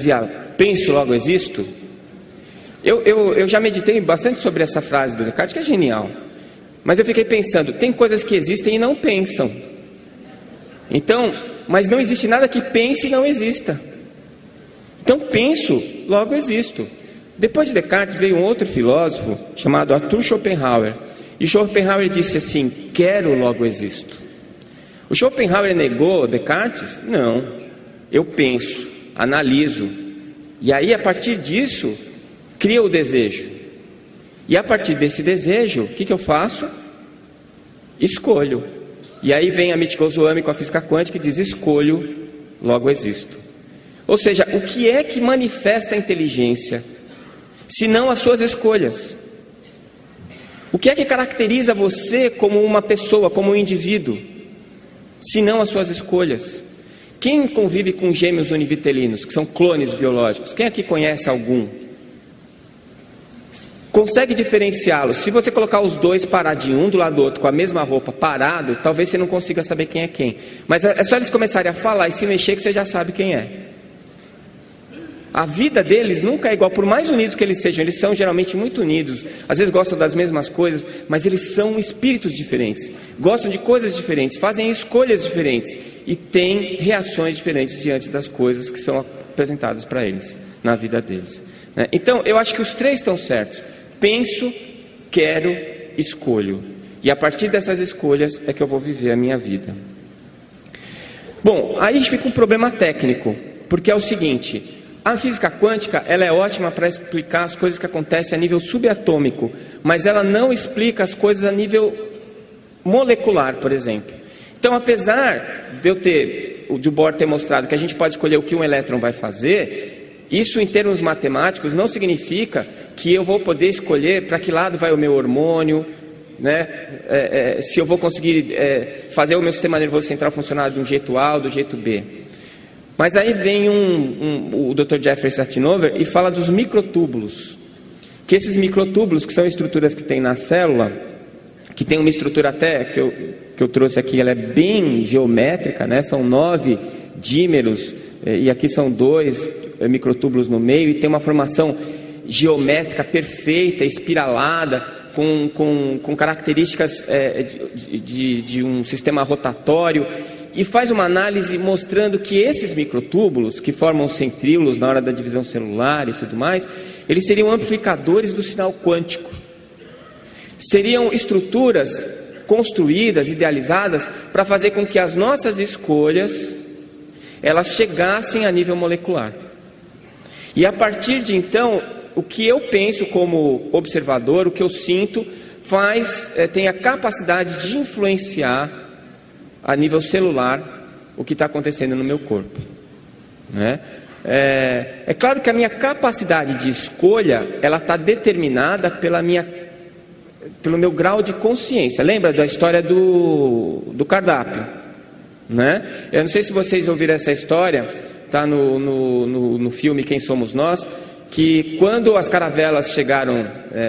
dizia, penso, logo existo. Eu já meditei bastante sobre essa frase do Descartes, que é genial. Mas eu fiquei pensando, tem coisas que existem e não pensam. Então, mas não existe nada que pense e não exista. Então penso, logo existo. Depois de Descartes veio um outro filósofo chamado Arthur Schopenhauer. E Schopenhauer disse assim, quero, logo existo. O Schopenhauer negou Descartes? Não. Eu penso, analiso. E aí, a partir disso, cria o desejo. E a partir desse desejo, o que eu faço? Escolho. E aí vem a Michiko Goswami com a física quântica e diz, escolho, logo existo. Ou seja, o que é que manifesta a inteligência, se não as suas escolhas? O que é que caracteriza você como uma pessoa, como um indivíduo, se não as suas escolhas? Quem convive com gêmeos univitelinos, que são clones biológicos? Quem aqui conhece algum? Consegue diferenciá-los? Se você colocar os dois paradinhos, um do lado do outro, com a mesma roupa, parado, talvez você não consiga saber quem é quem. Mas é só eles começarem a falar e se mexer que você já sabe quem é. A vida deles nunca é igual, por mais unidos que eles são geralmente muito unidos, às vezes gostam das mesmas coisas, mas eles são espíritos diferentes, gostam de coisas diferentes, fazem escolhas diferentes e têm reações diferentes diante das coisas que são apresentadas para eles, na vida deles. Então, eu acho que os três estão certos. Penso, quero, escolho. E a partir dessas escolhas é que eu vou viver a minha vida. Bom, aí fica um problema técnico, porque é o seguinte... A física quântica, ela é ótima para explicar as coisas que acontecem a nível subatômico, mas ela não explica as coisas a nível molecular, por exemplo. Então, apesar de o Bohr ter mostrado que a gente pode escolher o que um elétron vai fazer, isso em termos matemáticos não significa que eu vou poder escolher para que lado vai o meu hormônio, né? Se eu vou conseguir fazer o meu sistema nervoso central funcionar de um jeito A ou do jeito B. Mas aí vem o Dr. Jeffrey Satinover e fala dos microtúbulos. Que esses microtúbulos, que são estruturas que tem na célula, que tem uma estrutura até, que eu trouxe aqui, ela é bem geométrica, né? São 9 dímeros, e aqui são 2 microtúbulos no meio, e tem uma formação geométrica perfeita, espiralada, com características de um sistema rotatório. E faz uma análise mostrando que esses microtúbulos, que formam centríolos na hora da divisão celular e tudo mais, eles seriam amplificadores do sinal quântico. Seriam estruturas construídas, idealizadas, para fazer com que as nossas escolhas, elas chegassem a nível molecular. E a partir de então, o que eu penso como observador, o que eu sinto, tem a capacidade de influenciar a nível celular o que está acontecendo no meu corpo, né? É claro que a minha capacidade de escolha, ela está determinada pelo meu grau de consciência. Lembra da história do cardápio, né? Eu não sei se vocês ouviram essa história, está no filme Quem Somos Nós, que quando as caravelas chegaram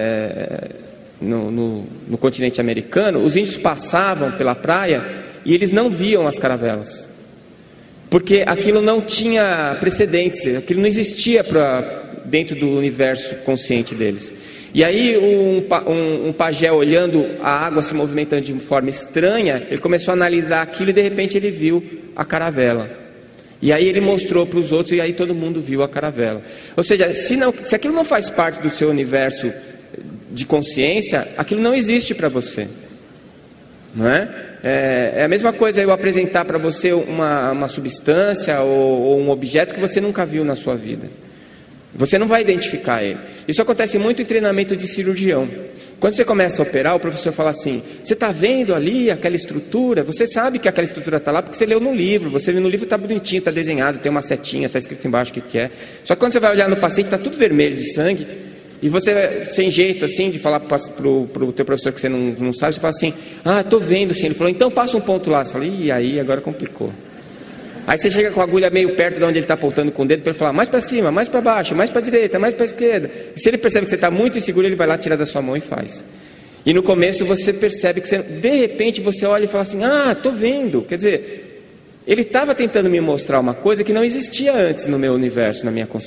no continente americano, os índios passavam pela praia e eles não viam as caravelas, porque aquilo não tinha precedentes, aquilo não existia dentro do universo consciente deles. E aí um pajé, olhando a água se movimentando de forma estranha, ele começou a analisar aquilo e de repente ele viu a caravela. E aí ele mostrou para os outros e aí todo mundo viu a caravela. Ou seja, se aquilo não faz parte do seu universo de consciência, aquilo não existe para você, não é? É a mesma coisa eu apresentar para você uma substância ou um objeto que você nunca viu na sua vida. Você não vai identificar ele. Isso acontece muito em treinamento de cirurgião. Quando você começa a operar, o professor fala assim: você está vendo ali aquela estrutura? Você sabe que aquela estrutura está lá porque você leu no livro. Você leu no livro, está bonitinho, está desenhado, tem uma setinha, está escrito embaixo o que é. Só que quando você vai olhar no paciente, está tudo vermelho de sangue. E você, sem jeito assim, de falar para o teu professor que você não sabe, você fala assim: ah, estou vendo sim. Ele falou: então passa um ponto lá. Você fala: ih, aí agora complicou. Aí você chega com a agulha meio perto de onde ele está apontando com o dedo para ele falar: mais para cima, mais para baixo, mais para a direita, mais para a esquerda. E se ele percebe que você está muito inseguro, ele vai lá, tira da sua mão e faz. E no começo você percebe que de repente você olha e fala assim: ah, estou vendo. Quer dizer, ele estava tentando me mostrar uma coisa que não existia antes no meu universo, na minha consciência.